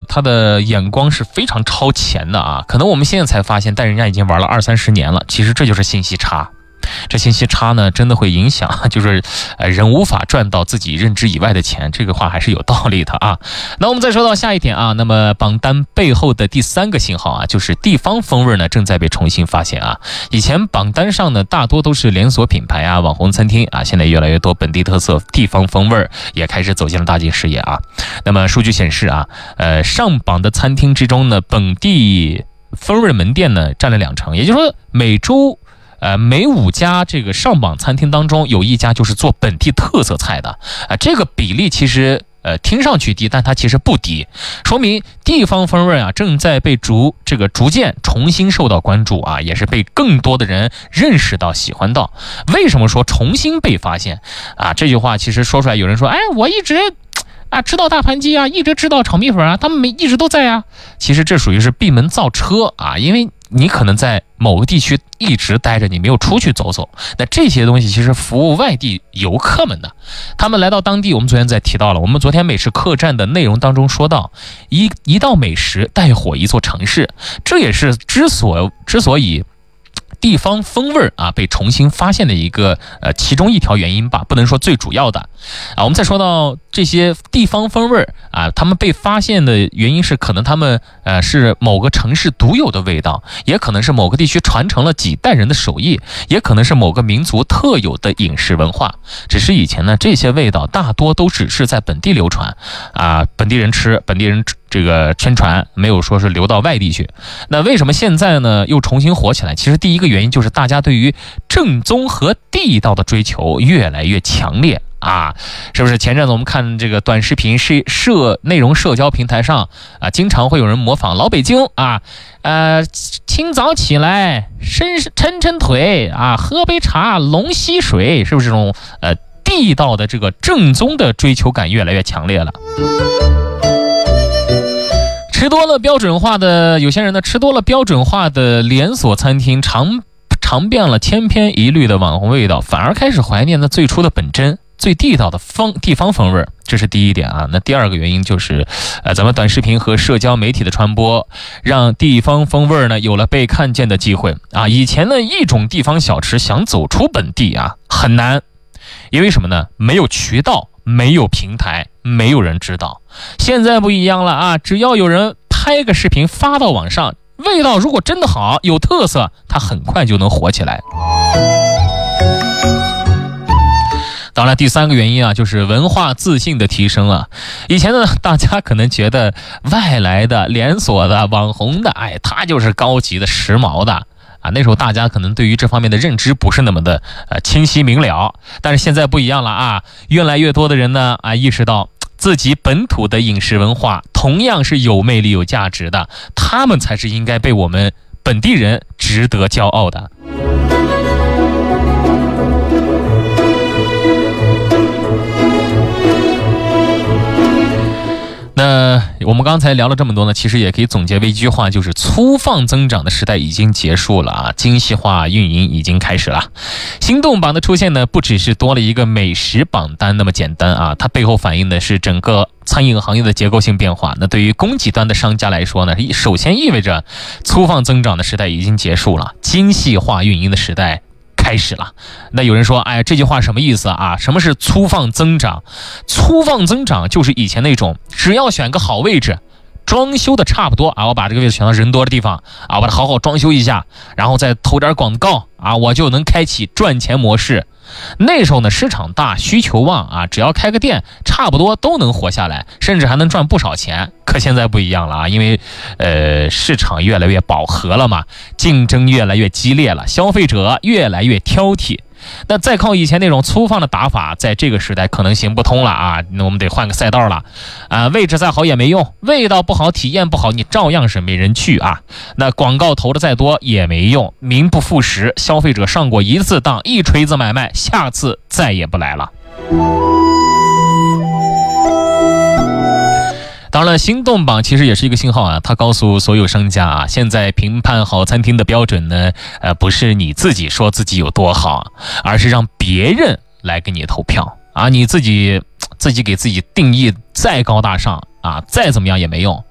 他的眼光是非常超前的啊，可能我们现在才发现，但人家已经玩了20-30年了。其实这就是信息差。这信息差呢，真的会影响，就是人无法赚到自己认知以外的钱，这个话还是有道理的啊。那我们再说到下一点啊，那么榜单背后的第3个信号啊，就是地方风味呢正在被重新发现啊。以前榜单上呢大多都是连锁品牌啊、网红餐厅啊，现在越来越多本地特色、地方风味也开始走进了大众视野啊。那么数据显示啊，上榜的餐厅之中呢，本地风味门店呢占了2成，也就是说每5家这个上榜餐厅当中有1家就是做本地特色菜的啊，这个比例其实听上去低，但它其实不低，说明地方风味啊正在被逐渐重新受到关注啊，也是被更多的人认识到、喜欢到。为什么说重新被发现啊？这句话其实说出来，有人说，哎，我一直知道大盘鸡啊，一直知道炒米粉啊，他们一直都在啊。其实这属于是闭门造车啊，因为你可能在某个地区一直待着，你没有出去走走。那这些东西其实服务外地游客们的，他们来到当地，我们昨天在提到了，我们昨天美食客栈的内容当中说到，一道美食带火一座城市，这也是之所以地方风味啊被重新发现的一个其中一条原因吧，不能说最主要的啊。我们再说到这些地方风味啊，他们被发现的原因是可能他们是某个城市独有的味道，也可能是某个地区传承了几代人的手艺，也可能是某个民族特有的饮食文化。只是以前呢，这些味道大多都只是在本地流传啊，本地人吃，本地人这个宣传，没有说是流到外地去。那为什么现在呢又重新火起来？其实第一个原因就是大家对于正宗和地道的追求越来越强烈啊，是不是？前阵子我们看这个短视频内容社交平台上啊，经常会有人模仿老北京啊，清早起来抻腿啊，喝杯茶龙吸水，是不是这种地道的这个正宗的追求感越来越强烈了？吃多了标准化的，有些人呢吃多了标准化的连锁餐厅，尝遍了千篇一律的网红味道，反而开始怀念那最初的本真、最地道的地方风味，这是第一点啊。那第二个原因就是，咱们短视频和社交媒体的传播，让地方风味呢有了被看见的机会啊。以前呢，一种地方小吃想走出本地啊很难，因为什么呢？没有渠道，没有平台，没有人知道。现在不一样了啊，只要有人拍个视频发到网上，味道如果真的好，有特色，它很快就能火起来。当然第3个原因啊，就是文化自信的提升啊。以前呢，大家可能觉得外来的、连锁的、网红的，它就是高级的、时髦的啊。那时候大家可能对于这方面的认知不是那么的清晰明了，但是现在不一样了啊，越来越多的人呢意识到自己本土的饮食文化同样是有魅力、有价值的，他们才是应该被我们本地人值得骄傲的。那我们刚才聊了这么多呢，其实也可以总结为一句话，就是粗放增长的时代已经结束了啊，精细化运营已经开始了。心动榜的出现呢，不只是多了一个美食榜单那么简单啊，它背后反映的是整个餐饮行业的结构性变化。那对于供给端的商家来说呢，首先意味着粗放增长的时代已经结束了，精细化运营的时代开始了。那有人说，这句话什么意思啊？什么是粗放增长？粗放增长就是以前那种只要选个好位置，装修的差不多啊，我把这个位置选到人多的地方啊，我把它好好装修一下，然后再投点广告啊，我就能开启赚钱模式。那时候呢，市场大，需求旺啊，只要开个店，差不多都能活下来，甚至还能赚不少钱。可现在不一样了啊，因为市场越来越饱和了嘛，竞争越来越激烈了，消费者越来越挑剔。那再靠以前那种粗放的打法，在这个时代可能行不通了啊！那我们得换个赛道了啊！位置再好也没用，味道不好，体验不好，你照样是没人去啊！那广告投的再多也没用，名不副实，消费者上过一次当，一锤子买卖，下次再也不来了。当然了，心动榜其实也是一个信号啊，它告诉所有商家啊，现在评判好餐厅的标准呢，不是你自己说自己有多好，而是让别人来给你投票啊，你自己给自己定义再高大上啊，再怎么样也没用，